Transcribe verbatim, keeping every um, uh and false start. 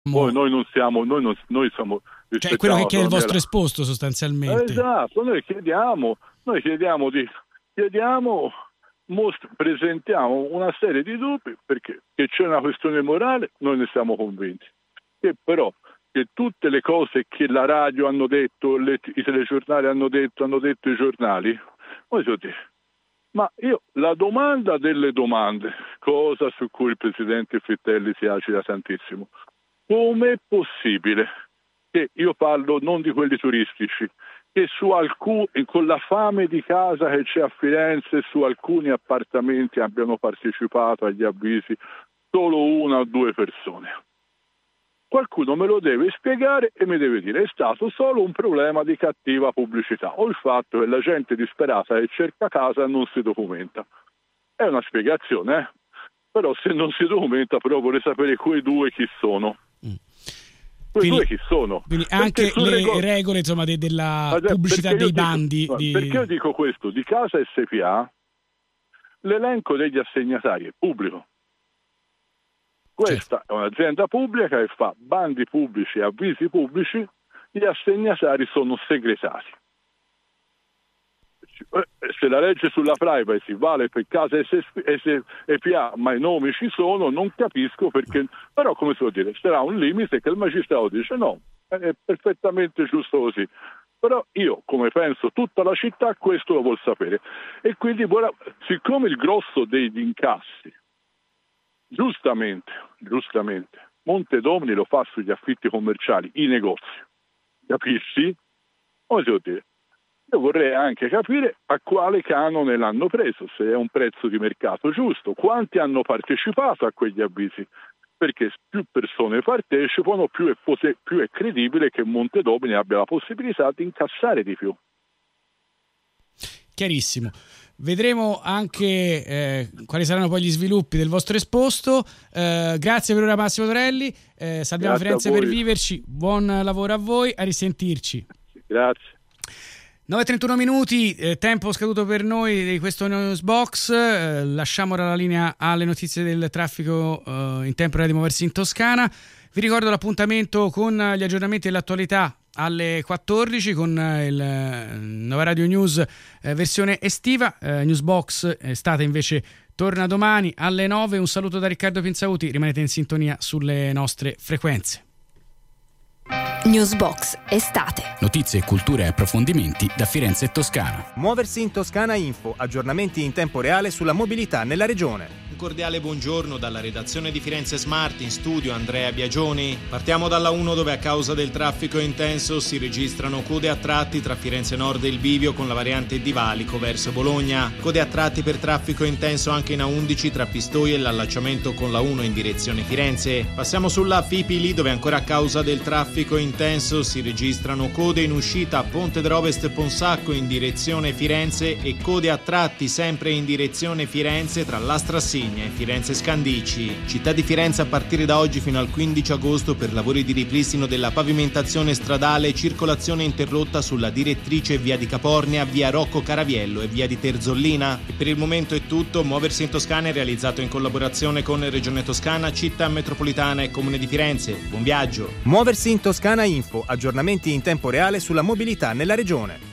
Poi noi non siamo, noi non, noi siamo, cioè quello che chiede il vostro esposto sostanzialmente. Esatto, noi chiediamo, noi chiediamo di, chiediamo, most, presentiamo una serie di dubbi perché che c'è una questione morale, noi ne siamo convinti, che però che tutte le cose che la radio hanno detto, le, i telegiornali hanno detto, hanno detto i giornali, voglio dire, ma io la domanda delle domande, cosa su cui il presidente Fittelli si agita tantissimo, com'è possibile che io parlo non di quelli turistici, che su alcuni, con la fame di casa che c'è a Firenze, su alcuni appartamenti abbiano partecipato agli avvisi solo una o due persone? Qualcuno me lo deve spiegare e mi deve dire è stato solo un problema di cattiva pubblicità o il fatto che la gente disperata che cerca casa non si documenta. È una spiegazione, eh? Però se non si documenta però vorrei sapere quei due chi sono. Mm. Quei quindi, due chi sono? Quindi anche le regole, regole insomma, de, della pubblicità dei dico, bandi. Di... Perché io dico questo? Di Casa S P A l'elenco degli assegnatari è pubblico. Questa certo. È un'azienda pubblica che fa bandi pubblici e avvisi pubblici, gli assegnatari sono segretati. Se la legge sulla privacy vale per Casa S P A ma i nomi ci sono, non capisco perché, però come si può dire, sarà un limite che il magistrato dice no, è perfettamente giusto così. Però io, come penso tutta la città, questo lo vuol sapere. E quindi, siccome il grosso degli incassi Giustamente, giustamente, Montedomini lo fa sugli affitti commerciali, i negozi, capisci? Come si può dire? Io vorrei anche capire a quale canone l'hanno preso, se è un prezzo di mercato giusto, quanti hanno partecipato a quegli avvisi, perché più persone partecipano, più è, più è credibile che Montedomini abbia la possibilità di incassare di più. Chiarissimo. Vedremo anche eh, quali saranno poi gli sviluppi del vostro esposto. Eh, grazie per ora Massimo Torelli, eh, salviamo grazie Firenze per viverci, buon lavoro a voi, a risentirci. Grazie. nove e trentuno minuti, eh, tempo scaduto per noi di questo Newsbox, eh, lasciamo ora la linea alle notizie del traffico eh, in tempo di muoversi in Toscana. Vi ricordo l'appuntamento con gli aggiornamenti dell'attualità alle quattordici con il Nova Radio News eh, versione estiva. eh, Newsbox estate invece torna domani alle nove. Un saluto da Riccardo Pinzauti, rimanete in sintonia sulle nostre frequenze. Newsbox estate. Notizie, cultura e approfondimenti da Firenze e Toscana. Muoversi in Toscana Info, aggiornamenti in tempo reale sulla mobilità nella regione. Un cordiale buongiorno dalla redazione di Firenze Smart, in studio Andrea Biagioni. Partiamo dalla uno dove a causa del traffico intenso si registrano code a tratti tra Firenze Nord e il Bivio con la variante di Valico verso Bologna. Code a tratti per traffico intenso anche in A undici tra Pistoia e l'allacciamento con la uno in direzione Firenze. Passiamo sulla Fipili dove ancora a causa del traffico intenso si registrano code in uscita a Ponte d'Rovest Ponsacco in direzione Firenze e code a tratti sempre in direzione Firenze tra La Strassigna e Firenze Scandicci. Città di Firenze a partire da oggi fino al quindici agosto per lavori di ripristino della pavimentazione stradale, circolazione interrotta sulla direttrice via di Capornia, via Rocco Caraviello e via di Terzollina. E per il momento è tutto. Muoversi in Toscana è realizzato in collaborazione con Regione Toscana, Città Metropolitana e Comune di Firenze. Buon viaggio. Muoversi in Toscana Info, aggiornamenti in tempo reale sulla mobilità nella regione.